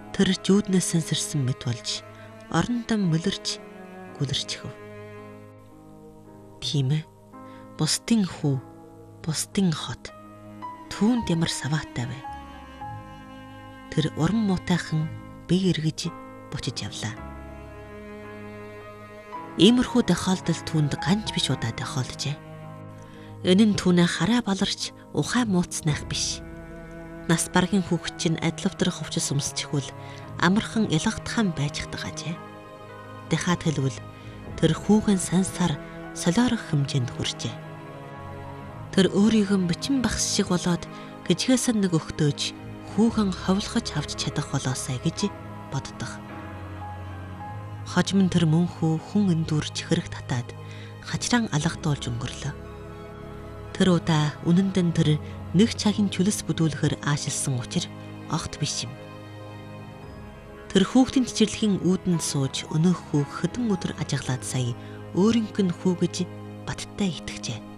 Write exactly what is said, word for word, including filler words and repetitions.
Тэр жүүднээс сэнсэрсэн мэд болж орондоо мөлөрч гүлэрчихв. Тийм ээ. Бусдын хүү, бусдын хот түүнд ямар саваатай вэ? Тэр уран муутайхан бие эргэж бучиж явлаа. Иймэрхүү тохиолдол түүнд ганц биш удаа тохиолджээ. Энэ нь түүнээ хараа баларч ухаан мууцснах биш. Нас баргийн хүүхэд чинь адлавдрах хувцас өмсчихвэл амархан ялгагдхан байж хатгаажээ. Дахиад хэлвэл тэр хүүхэн сансаар солиорох хэмжээнд хүрчээ. Тэр өөрийгөө бичин багс шиг болоод гжигээс нэг өгтөөж хүүхэн ховлохож авч чадах болоосай гэж боддог. Хожим тэр мөнхөө хүн эндүрч хэрэг татаад хачраан алгадуулж өнгөрлөө. Тэр удаа үнэндэн тэр нэг цагийн чөлөс бүдүүлэхэр аашилсан учир огт биш юм. Тэр хүүхдийн цэцэрлэгийн үүдэнд сууж өнөөх хүүг хэдэн өдөр ажиглаад сая өөрийнх нь хүү гэж баттай итгэжээ.